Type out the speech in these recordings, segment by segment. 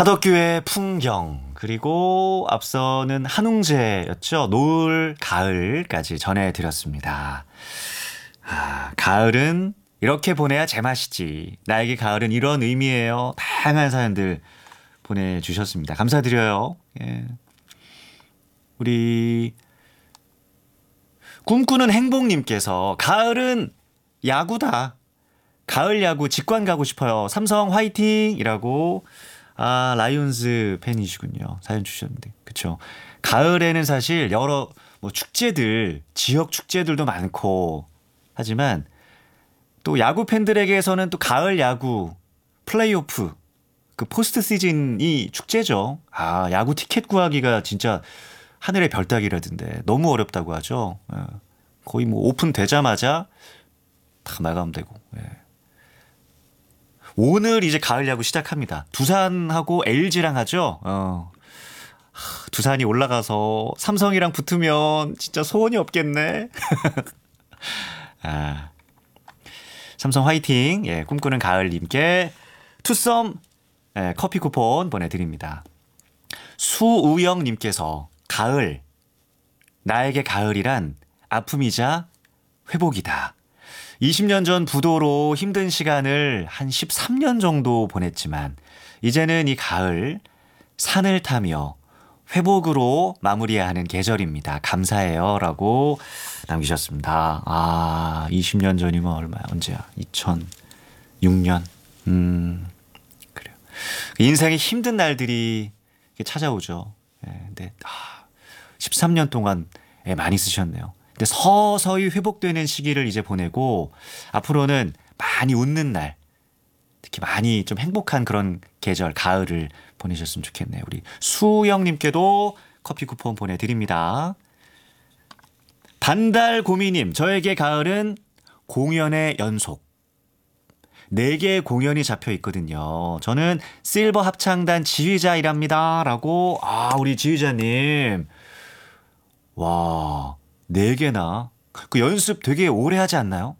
하덕규의 풍경, 그리고 앞서는 한웅재였죠. 노을, 가을까지 전해드렸습니다. 가을은 이렇게 보내야 제맛이지. 나에게 가을은 이런 의미예요. 다양한 사연들 보내주셨습니다. 감사드려요. 예. 우리 꿈꾸는 행복님께서 가을은 야구다. 가을 야구 직관 가고 싶어요. 삼성 화이팅이라고. 라이온즈 팬이시군요. 사연 주셨는데. 그쵸. 가을에는 사실 여러 축제들, 지역 축제들도 많고 하지만 또 야구 팬들에게서는 또 가을 야구, 플레이오프, 그 포스트 시즌이 축제죠. 야구 티켓 구하기가 진짜 하늘의 별 따기라던데 너무 어렵다고 하죠. 거의 오픈되자마자 다 마감되고. 오늘 이제 가을 야구 시작합니다. 두산하고 LG랑 하죠. 두산이 올라가서 삼성이랑 붙으면 진짜 소원이 없겠네. 삼성 화이팅. 예, 꿈꾸는 가을님께 투썸 커피 쿠폰 보내드립니다. 수우영님께서 가을, 나에게 가을이란 아픔이자 회복이다. 20년 전 부도로 힘든 시간을 한 13년 정도 보냈지만 이제는 이 가을 산을 타며 회복으로 마무리해야 하는 계절입니다. 감사해요 라고 남기셨습니다. 20년 전이면 얼마야? 언제야? 2006년. 그래요. 인생의 힘든 날들이 찾아오죠. 근데 13년 동안 많이 쓰셨네요. 근데 서서히 회복되는 시기를 이제 보내고 앞으로는 많이 웃는 날, 특히 많이 좀 행복한 그런 계절, 가을을 보내셨으면 좋겠네요. 우리 수영님께도 커피 쿠폰 보내드립니다. 반달고미님, 저에게 가을은 공연의 연속. 4개의 공연이 잡혀 있거든요. 저는 실버 합창단 지휘자이랍니다. 라고, 우리 지휘자님. 와, 4개나. 그 연습 되게 오래 하지 않나요?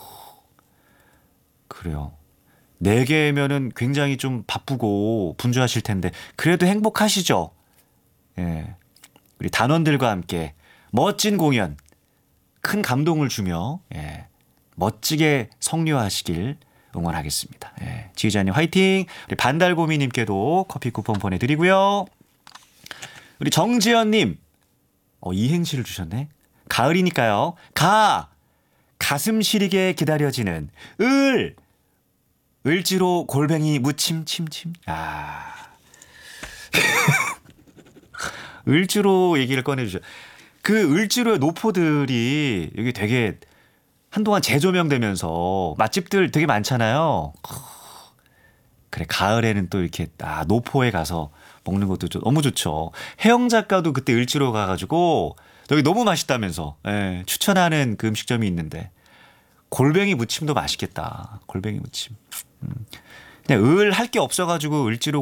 그래요. 4개면은 굉장히 좀 바쁘고 분주하실 텐데, 그래도 행복하시죠? 예. 우리 단원들과 함께 멋진 공연, 큰 감동을 주며, 멋지게 성료하시길 응원하겠습니다. 지휘자님 화이팅! 우리 반달고미님께도 커피 쿠폰 보내드리고요. 우리 정지연님, 이행시를 주셨네. 가을이니까요. 가슴 시리게 기다려지는 을지로 골뱅이 무침 침침. 을지로 얘기를 꺼내주죠. 그 을지로의 노포들이 여기 되게 한동안 재조명되면서 맛집들 되게 많잖아요. 그래, 가을에는 또 이렇게 노포에 가서 먹는 것도 너무 좋죠. 혜영 작가도 그때 을지로 가가지고 여기 너무 맛있다면서 추천하는 그 음식점이 있는데 골뱅이 무침도 맛있겠다. 골뱅이 무침. 그냥 할 게 없어가지고 을지로